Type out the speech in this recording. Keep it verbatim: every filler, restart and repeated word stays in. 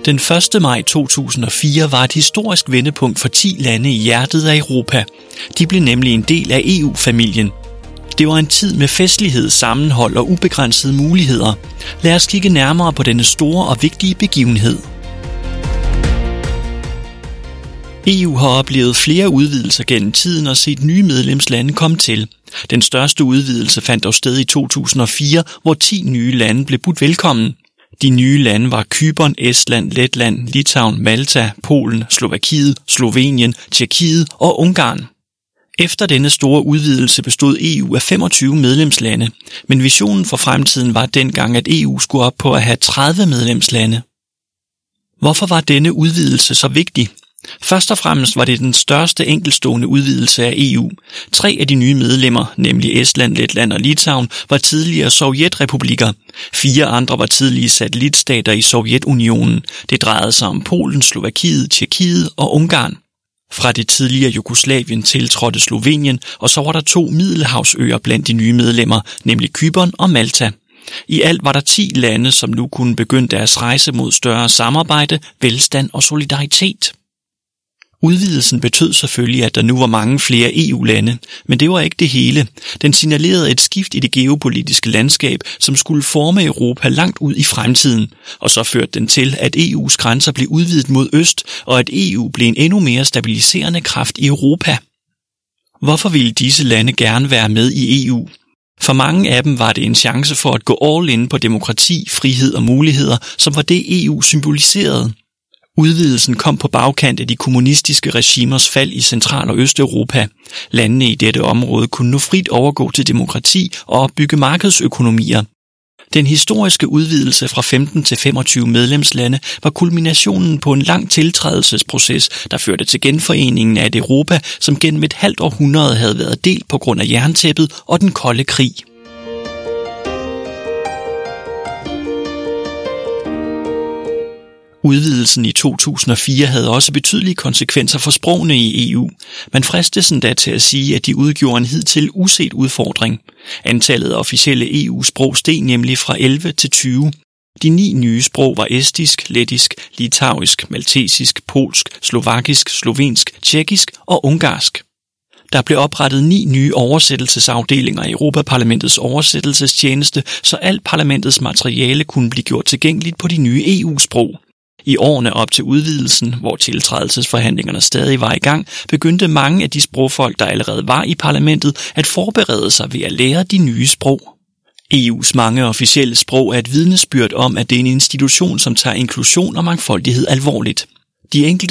Den første maj to tusind og fire var et historisk vendepunkt for ti lande i hjertet af Europa. De blev nemlig en del af E U-familien. Det var en tid med festlighed, sammenhold og ubegrænsede muligheder. Lad os kigge nærmere på denne store og vigtige begivenhed. E U har oplevet flere udvidelser gennem tiden og set nye medlemslande komme til. Den største udvidelse fandt dog sted i to tusind og fire, hvor ti nye lande blev budt velkommen. De nye lande var Cypern, Estland, Letland, Litauen, Malta, Polen, Slovakiet, Slovenien, Tjekkiet og Ungarn. Efter denne store udvidelse bestod E U af femogtyve medlemslande, men visionen for fremtiden var dengang, at E U skulle op på at have tredive medlemslande. Hvorfor var denne udvidelse så vigtig? Først og fremmest var det den største enkeltstående udvidelse af E U. Tre af de nye medlemmer, nemlig Estland, Letland og Litauen, var tidligere sovjetrepublikker. Fire andre var tidlige satellitstater i Sovjetunionen. Det drejede sig om Polen, Slovakiet, Tjekkiet og Ungarn. Fra det tidligere Jugoslavien tiltrådte Slovenien, og så var der to middelhavsøer blandt de nye medlemmer, nemlig Cypern og Malta. I alt var der ti lande, som nu kunne begynde deres rejse mod større samarbejde, velstand og solidaritet. Udvidelsen betød selvfølgelig, at der nu var mange flere E U-lande, men det var ikke det hele. Den signalerede et skift i det geopolitiske landskab, som skulle forme Europa langt ud i fremtiden, og så førte den til, at E U's grænser blev udvidet mod øst, og at E U blev en endnu mere stabiliserende kraft i Europa. Hvorfor ville disse lande gerne være med i E U? For mange af dem var det en chance for at gå all in på demokrati, frihed og muligheder, som var det E U symboliserede. Udvidelsen kom på bagkant af de kommunistiske regimers fald i Central- og Østeuropa. Landene i dette område kunne nu frit overgå til demokrati og opbygge markedsøkonomier. Den historiske udvidelse fra femten til femogtyve medlemslande var kulminationen på en lang tiltrædelsesproces, der førte til genforeningen af et Europa, som gennem et halvt århundrede havde været delt på grund af jerntæppet og den kolde krig. Udvidelsen i to tusind og fire havde også betydelige konsekvenser for sprogene i E U. Man fristes endda til at sige, at de udgjorde en hidtil uset udfordring. Antallet af officielle E U-sprog steg nemlig fra elleve til tyve. De ni nye sprog var estisk, lettisk, litauisk, maltesisk, polsk, slovakisk, slovensk, tjekkisk og ungarsk. Der blev oprettet ni nye oversættelsesafdelinger i Europaparlamentets oversættelsestjeneste, så alt parlamentets materiale kunne blive gjort tilgængeligt på de nye E U-sprog. I årene op til udvidelsen, hvor tiltrædelsesforhandlingerne stadig var i gang, begyndte mange af de sprogfolk, der allerede var i parlamentet, at forberede sig ved at lære de nye sprog. E U's mange officielle sprog er et vidnesbyrd om, at det er en institution, som tager inklusion og mangfoldighed alvorligt. De enkelte